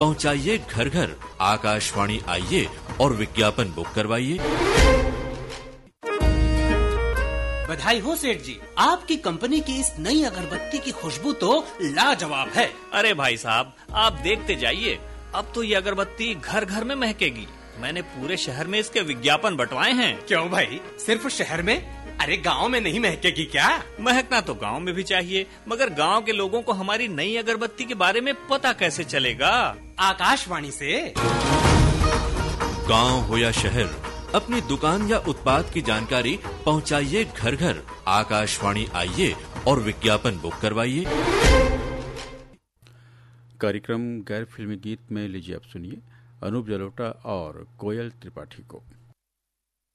पहुंचाइए घर घर। आकाशवाणी आइए और विज्ञापन बुक करवाइए। बधाई हो सेठ जी, आपकी कंपनी की इस नई अगरबत्ती की खुशबू तो लाजवाब है। अरे भाई साहब, आप देखते जाइए, अब तो ये अगरबत्ती घर घर में महकेगी। मैंने पूरे शहर में इसके विज्ञापन बंटवाए हैं। क्यों भाई, सिर्फ शहर में? अरे गांव में नहीं महकेगी क्या? महकना तो गांव में भी चाहिए, मगर गांव के लोगों को हमारी नई अगरबत्ती के बारे में पता कैसे चलेगा? आकाशवाणी से। गांव हो या शहर, अपनी दुकान या उत्पाद की जानकारी पहुंचाइए घर घर। आकाशवाणी आइए और विज्ञापन बुक करवाइए। कार्यक्रम गैर फिल्मी गीत में लीजिए आप सुनिए अनूप जलोटा और कोयल त्रिपाठी को।